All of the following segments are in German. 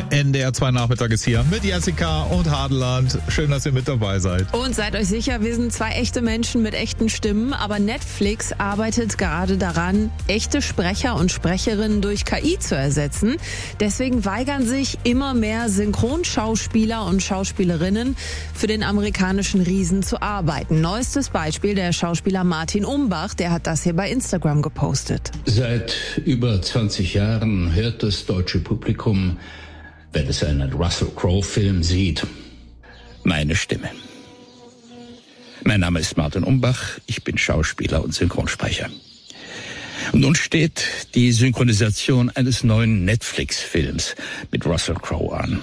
NDR 2 Nachmittag ist hier mit Jessica und Hadeland. Schön, dass ihr mit dabei seid. Und seid euch sicher, wir sind zwei echte Menschen mit echten Stimmen, aber Netflix arbeitet gerade daran, echte Sprecher und Sprecherinnen durch KI zu ersetzen. Deswegen weigern sich immer mehr Synchronschauspieler und Schauspielerinnen für den amerikanischen Riesen zu arbeiten. Neuestes Beispiel der Schauspieler Martin Umbach, der hat das hier bei Instagram gepostet. Seit über 20 Jahren hört das deutsche Publikum, wenn es einen Russell Crowe-Film sieht, meine Stimme. Mein Name ist Martin Umbach, ich bin Schauspieler und Synchronsprecher. Und nun steht die Synchronisation eines neuen Netflix-Films mit Russell Crowe an.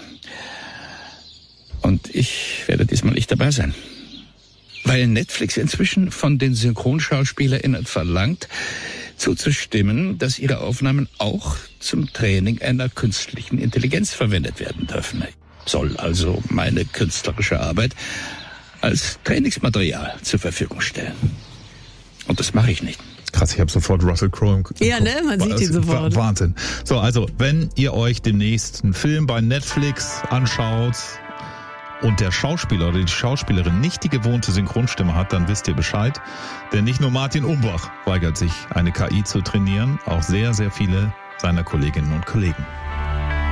Und ich werde diesmal nicht dabei sein. Weil Netflix inzwischen von den SynchronschauspielerInnen verlangt, zuzustimmen, dass ihre Aufnahmen auch zum Training einer künstlichen Intelligenz verwendet werden dürfen. Soll also meine künstlerische Arbeit als Trainingsmaterial zur Verfügung stellen. Und das mache ich nicht. Krass, ich habe sofort Russell Crowe im Kopf. Ja, ne? Man sieht ihn sofort. Wahnsinn. So, also, wenn ihr euch demnächst einen Film bei Netflix anschaut und der Schauspieler oder die Schauspielerin nicht die gewohnte Synchronstimme hat, dann wisst ihr Bescheid. Denn nicht nur Martin Umbach weigert sich, eine KI zu trainieren, auch sehr, sehr viele seiner Kolleginnen und Kollegen.